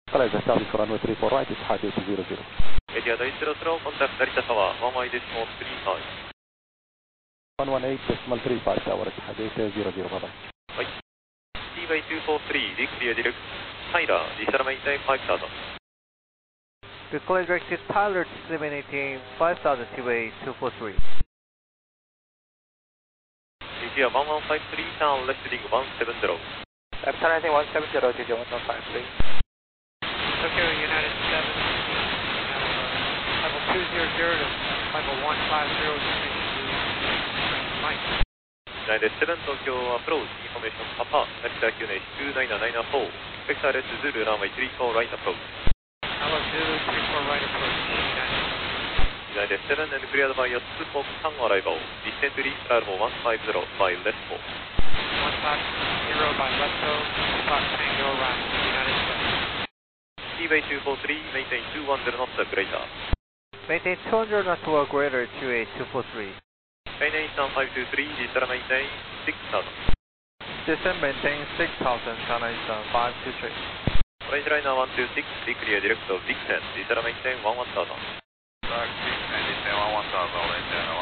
Localize service for runway 34 right, it's hard 800. Etihad 800, contact Narita Tower, 11.35. 118.35 tower, Etihad 800, bye-bye. はい。TY243, declare direct, Tyler, Disala maintain 5000. Declare directed Tyler 718, 5000 TWA 243. Etihad 1153, down left heading 170. Epsilon 170, DJ 1153. Tokyo United 7, level 200 to level 150, Mike. United 7, Tokyo approach, information Papa, Narita QNH 29994, vector left Zulu runway 34 right approach. Hello, Zulu 34 right approach, United 7 and cleared by your Fox Tango arrival, descent to reach level 150 by left 4. 150 by left go, spot Tango right, United 7. TY243, maintain 210 knots or greater. Maintain 200 knots or greater TWA 243. China 523, Disala maintain 6000. Descent maintain 6000, China 523. Orange liner 126, declare direct of Dixon, Disala maintain 11000. Dark 6 and descend 11000, Orange liner